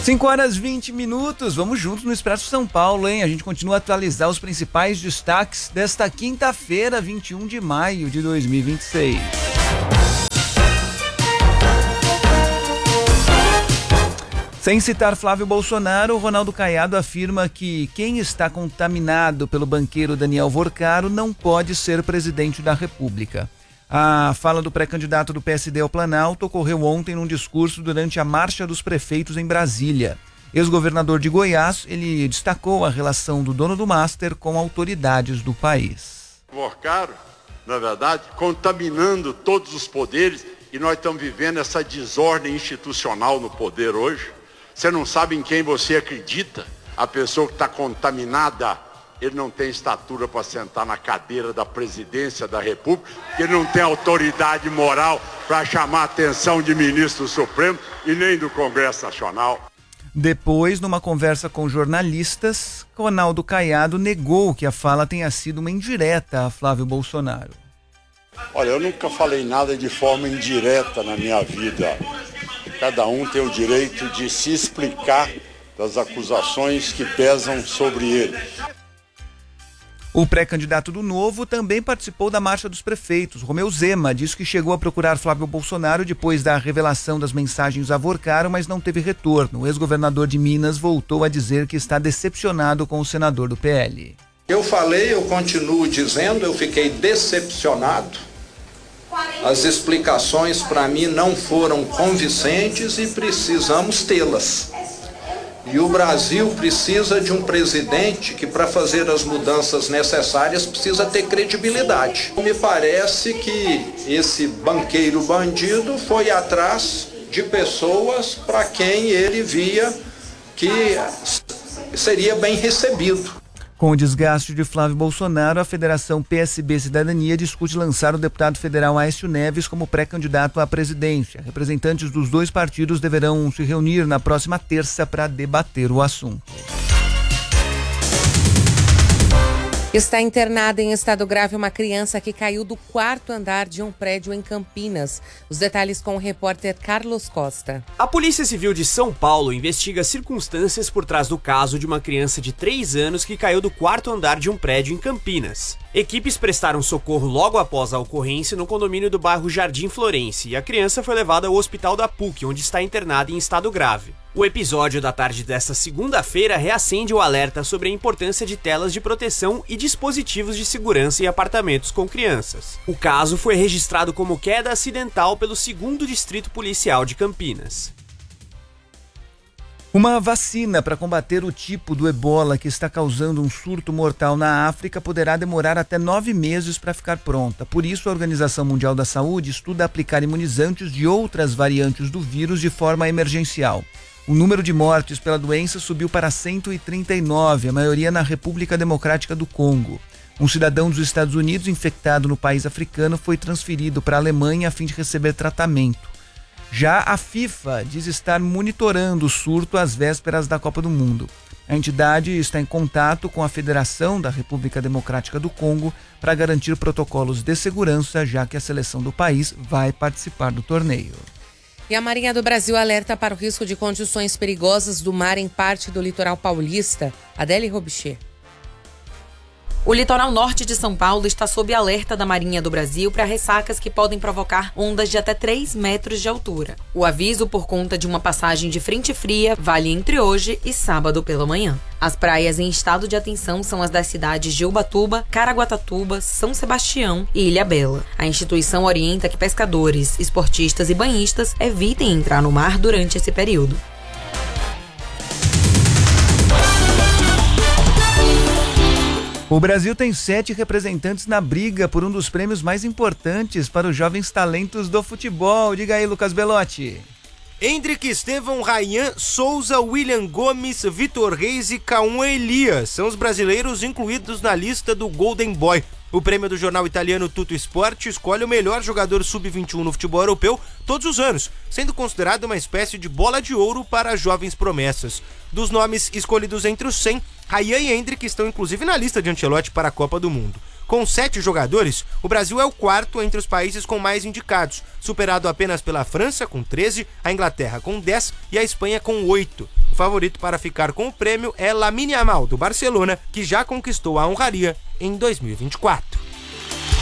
5h20, vamos juntos no Expresso São Paulo, hein? A gente continua a atualizar os principais destaques desta quinta-feira, 21 de maio de 2026. Sem citar Flávio Bolsonaro, Ronaldo Caiado afirma que quem está contaminado pelo banqueiro Daniel Vorcaro não pode ser presidente da República. A fala do pré-candidato do PSD ao Planalto ocorreu ontem num discurso durante a Marcha dos Prefeitos em Brasília. Ex-governador de Goiás, ele destacou a relação do dono do Master com autoridades do país. Vorcaro, na verdade, contaminando todos os poderes, e nós estamos vivendo essa desordem institucional no poder hoje. Você não sabe em quem você acredita. A pessoa que está contaminada, ele não tem estatura para sentar na cadeira da presidência da República, ele não tem autoridade moral para chamar a atenção de ministro supremo e nem do Congresso Nacional. Depois, numa conversa com jornalistas, Ronaldo Caiado negou que a fala tenha sido uma indireta a Flávio Bolsonaro. Olha, eu nunca falei nada de forma indireta na minha vida. Cada um tem o direito de se explicar das acusações que pesam sobre ele. O pré-candidato do Novo também participou da Marcha dos Prefeitos. Romeu Zema disse que chegou a procurar Flávio Bolsonaro depois da revelação das mensagens a Vorcaro, mas não teve retorno. O ex-governador de Minas voltou a dizer que está decepcionado com o senador do PL. Eu falei, eu continuo dizendo, eu fiquei decepcionado. As explicações para mim não foram convincentes e precisamos tê-las. E o Brasil precisa de um presidente que, para fazer as mudanças necessárias, precisa ter credibilidade. Me parece que esse banqueiro bandido foi atrás de pessoas para quem ele via que seria bem recebido. Com o desgaste de Flávio Bolsonaro, a Federação PSB Cidadania discute lançar o deputado federal Aécio Neves como pré-candidato à presidência. Representantes dos dois partidos deverão se reunir na próxima terça para debater o assunto. Está internada em estado grave uma criança que caiu do 4º andar de um prédio em Campinas. Os detalhes com o repórter Carlos Costa. A Polícia Civil de São Paulo investiga circunstâncias por trás do caso de uma criança de 3 anos que caiu do 4º andar de um prédio em Campinas. Equipes prestaram socorro logo após a ocorrência no condomínio do bairro Jardim Florense e a criança foi levada ao hospital da PUC, onde está internada em estado grave. O episódio da tarde desta segunda-feira reacende o alerta sobre a importância de telas de proteção e dispositivos de segurança em apartamentos com crianças. O caso foi registrado como queda acidental pelo 2º Distrito Policial de Campinas. Uma vacina para combater o tipo do ebola que está causando um surto mortal na África poderá demorar até 9 meses para ficar pronta. Por isso, a Organização Mundial da Saúde estuda aplicar imunizantes de outras variantes do vírus de forma emergencial. O número de mortes pela doença subiu para 139, a maioria na República Democrática do Congo. Um cidadão dos Estados Unidos infectado no país africano foi transferido para a Alemanha a fim de receber tratamento. Já a FIFA diz estar monitorando o surto às vésperas da Copa do Mundo. A entidade está em contato com a Federação da República Democrática do Congo para garantir protocolos de segurança, já que a seleção do país vai participar do torneio. E a Marinha do Brasil alerta para o risco de condições perigosas do mar em parte do litoral paulista. Adélia Robichê. O litoral norte de São Paulo está sob alerta da Marinha do Brasil para ressacas que podem provocar ondas de até 3 metros de altura. O aviso, por conta de uma passagem de frente fria, vale entre hoje e sábado pela manhã. As praias em estado de atenção são as das cidades de Ubatuba, Caraguatatuba, São Sebastião e Ilhabela. A instituição orienta que pescadores, esportistas e banhistas evitem entrar no mar durante esse período. O Brasil tem 7 representantes na briga por um dos prêmios mais importantes para os jovens talentos do futebol. Diga aí, Lucas Belotti. Hendrick, Estevão, Rayan, Souza, William Gomes, Vitor Reis e Cauã Elias são os brasileiros incluídos na lista do Golden Boy. O prêmio do jornal italiano Tutto Sport escolhe o melhor jogador sub-21 no futebol europeu todos os anos, sendo considerado uma espécie de bola de ouro para jovens promessas. Dos nomes escolhidos entre os 100, Rayan e Hendrick estão inclusive na lista de Ancelotti para a Copa do Mundo. Com 7 jogadores, o Brasil é o 4º entre os países com mais indicados, superado apenas pela França com 13, a Inglaterra com 10 e a Espanha com 8. O favorito para ficar com o prêmio é Lamine Yamal, do Barcelona, que já conquistou a honraria em 2024.